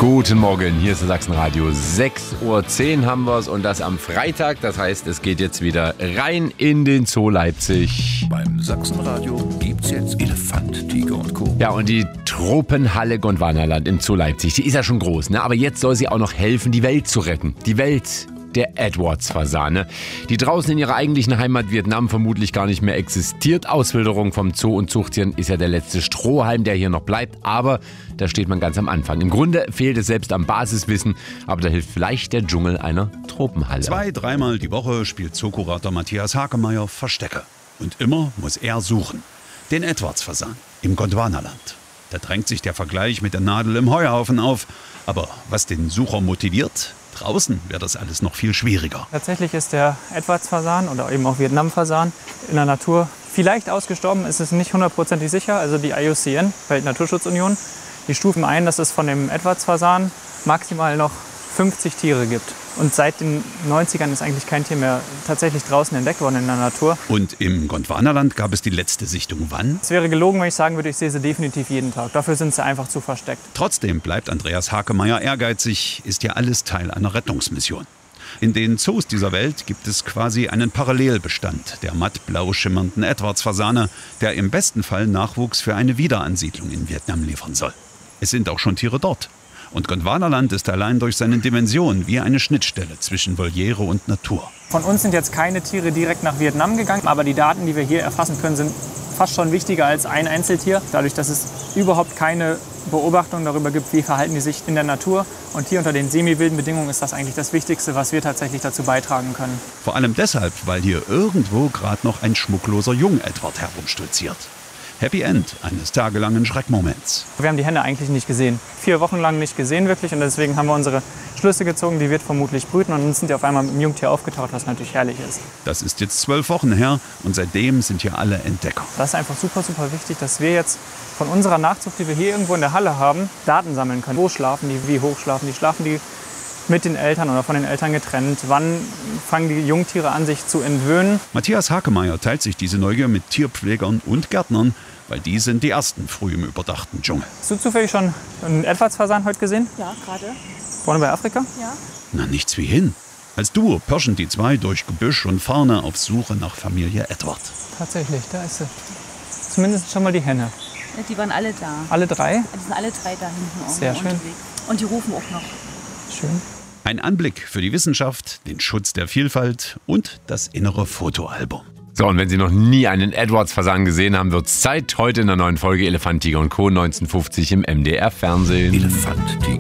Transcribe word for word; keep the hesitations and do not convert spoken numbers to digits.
Guten Morgen, hier ist das Sachsenradio. sechs Uhr zehn haben wir es und das am Freitag. Das heißt, es geht jetzt wieder rein in den Zoo Leipzig. Beim Sachsenradio gibt's jetzt Elefant, Tiger und Co. Ja, und die Tropenhalle Gondwanaland im Zoo Leipzig, die ist ja schon groß, ne? Aber jetzt soll sie auch noch helfen, die Welt zu retten. Die Welt der Edwards-Fasane, die draußen in ihrer eigentlichen Heimat Vietnam vermutlich gar nicht mehr existiert. Auswilderung vom Zoo und Zuchttieren ist ja der letzte Strohhalm, der hier noch bleibt. Aber da steht man ganz am Anfang. Im Grunde fehlt es selbst am Basiswissen, aber da hilft vielleicht der Dschungel einer Tropenhalle. Zwei, dreimal die Woche spielt Zookurator Matthias Hakemeyer Verstecke. Und immer muss er suchen. Den Edwards-Fasan im Gondwanaland. Da drängt sich der Vergleich mit der Nadel im Heuhaufen auf. Aber was den Sucher motiviert? Draußen wäre das alles noch viel schwieriger. Tatsächlich ist der Edwards-Fasan oder eben auch Vietnam-Fasan in der Natur vielleicht ausgestorben, ist es nicht hundertprozentig sicher. Also die I U C N, Weltnaturschutzunion, die stufen ein, dass es von dem Edwards-Fasan maximal noch fünfzig Tiere gibt. Und seit den neunzigern ist eigentlich kein Tier mehr tatsächlich draußen entdeckt worden in der Natur. Und im Gondwanaland gab es die letzte Sichtung wann? Es wäre gelogen, wenn ich sagen würde, ich sehe sie definitiv jeden Tag. Dafür sind sie einfach zu versteckt. Trotzdem bleibt Andreas Hakemeyer ehrgeizig, ist ja alles Teil einer Rettungsmission. In den Zoos dieser Welt gibt es quasi einen Parallelbestand der mattblau schimmernden Edwards-Fasane, der im besten Fall Nachwuchs für eine Wiederansiedlung in Vietnam liefern soll. Es sind auch schon Tiere dort. Und Gondwanaland ist allein durch seine Dimension wie eine Schnittstelle zwischen Voliere und Natur. Von uns sind jetzt keine Tiere direkt nach Vietnam gegangen, aber die Daten, die wir hier erfassen können, sind fast schon wichtiger als ein Einzeltier. Dadurch, dass es überhaupt keine Beobachtung darüber gibt, wie verhalten die sich in der Natur. Und hier unter den semi-wilden Bedingungen ist das eigentlich das Wichtigste, was wir tatsächlich dazu beitragen können. Vor allem deshalb, weil hier irgendwo gerade noch ein schmuckloser Jung-Edward herumstolziert. Happy End eines tagelangen Schreckmoments. Wir haben die Henne eigentlich nicht gesehen. Vier Wochen lang nicht gesehen wirklich und deswegen haben wir unsere Schlüsse gezogen, die wird vermutlich brüten und dann sind die auf einmal mit dem Jungtier aufgetaucht, was natürlich herrlich ist. Das ist jetzt zwölf Wochen her und seitdem sind hier alle Entdecker. Das ist einfach super, super wichtig, dass wir jetzt von unserer Nachzucht, die wir hier irgendwo in der Halle haben, Daten sammeln können. Wo schlafen die, wie hoch schlafen die, schlafen die mit den Eltern oder von den Eltern getrennt? Wann fangen die Jungtiere an, sich zu entwöhnen? Matthias Hakemeyer teilt sich diese Neugier mit Tierpflegern und Gärtnern, weil die sind die ersten früh im überdachten Dschungel. Hast du zufällig schon einen Edwards-Fasan heute gesehen? Ja, gerade. Vorne bei Afrika? Ja. Na, nichts wie hin. Als Duo pirschen die zwei durch Gebüsch und Farne auf Suche nach Familie Edward. Tatsächlich, da ist sie. Zumindest schon mal die Henne. Ja, die waren alle da. Alle drei? Die sind alle drei da hinten Sehr schön. unterwegs. Und die rufen auch noch. Schön. Ein Anblick für die Wissenschaft, den Schutz der Vielfalt und das innere Fotoalbum. So, und wenn Sie noch nie einen Edwards-Fasan gesehen haben, wird es Zeit. Heute in der neuen Folge Elefant, Tiger und Co. neunzehnhundertfünfzig im M D R Fernsehen. Elefant, Tiger